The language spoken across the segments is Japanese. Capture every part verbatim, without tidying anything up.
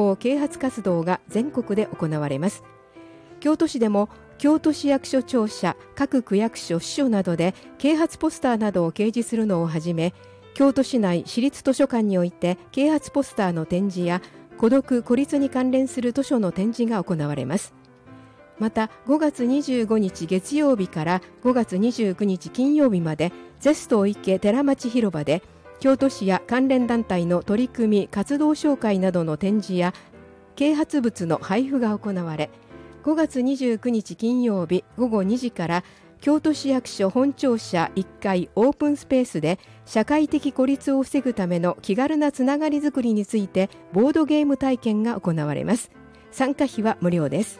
合啓発活動が全国で行われます。京都市でも京都市役所庁舎、各区役所、支所などで啓発ポスターなどを掲示するのをはじめ、京都市内市立図書館において啓発ポスターの展示や孤独・孤立に関連する図書の展示が行われます。またごがつにじゅうごにち月曜日からごがつにじゅうくにち金曜日までゼスト池寺町広場で京都市や関連団体の取り組み活動紹介などの展示や啓発物の配布が行われ、ごがつにじゅうくにち金曜日ごごにじから京都市役所本庁舎いっかいオープンスペースで社会的孤立を防ぐための気軽なつながりづくりについてボードゲーム体験が行われます。参加費は無料です。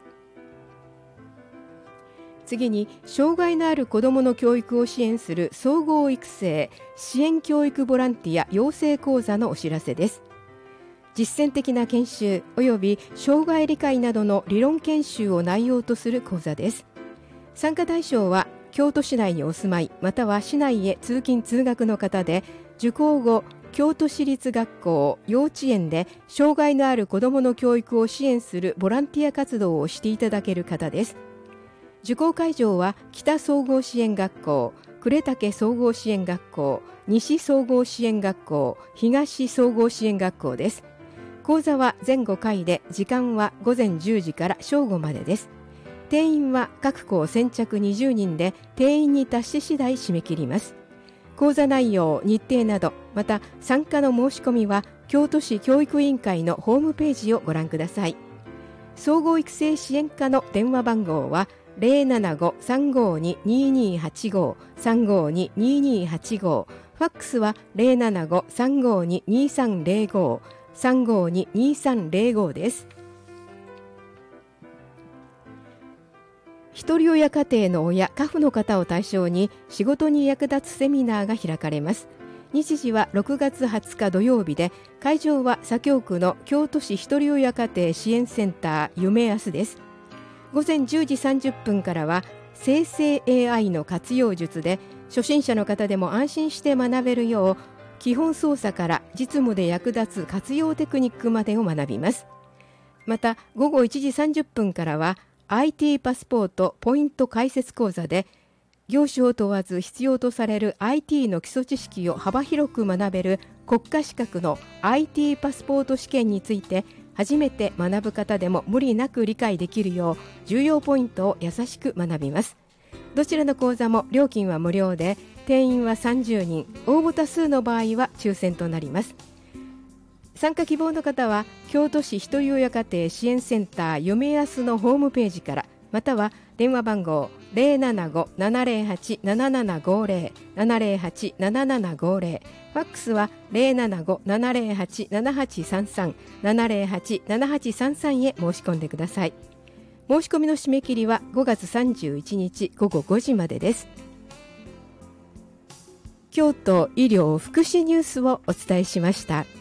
次に、障害のある子どもの教育を支援する総合育成支援教育ボランティア養成講座のお知らせです。実践的な研修及び障害理解などの理論研修を内容とする講座です。参加対象は京都市内にお住まいまたは市内へ通勤通学の方で、受講後京都市立学校幼稚園で障害のある子どもの教育を支援するボランティア活動をしていただける方です。受講会場は北総合支援学校、呉竹総合支援学校、西総合支援学校、東総合支援学校です。講座は全ごかいで、時間はごぜんじゅうじから正午までです。定員は各校先着にじゅうにんで、定員に達し次第締め切ります。講座内容、日程など、また参加の申し込みは京都市教育委員会のホームページをご覧ください。総合育成支援課の電話番号はゼロななご さんごに にーにーはちご さんごに にーにーはちご、ファックスはゼロななご さんごに にーさんゼロご さんごに にーさんゼロごです。ひとり親家庭の親、家父の方を対象に仕事に役立つセミナーが開かれます。日時はろくがつはつか土曜日で、会場は左京区の京都市ひとり親家庭支援センター夢安です。ごぜんじゅうじさんじゅっぷんからは生成 エーアイ の活用術で、初心者の方でも安心して学べるよう基本操作から実務で役立つ活用テクニックまでを学びます。またごごいちじさんじゅっぷんからは アイティー パスポートポイント解説講座で、業種を問わず必要とされる アイティー の基礎知識を幅広く学べる国家資格の アイティー パスポート試験について、初めて学ぶ方でも無理なく理解できるよう重要ポイントを優しく学びます。どちらの講座も料金は無料で、定員はさんじゅうにん、応募多数の場合は抽選となります。参加希望の方は京都市ひとり親家庭支援センター夢安のホームページから、または電話番号 ゼロななご ななゼロはち ななななごゼロ ななゼロはち ななななごゼロ、ファックスはゼロななご ななゼロはち ななはちさんさん ななゼロはち ななはちさんさんへ申し込んでください。申し込みの締め切りはごがつさんじゅういちにちごごごじまでです。京都医療福祉ニュースをお伝えしました。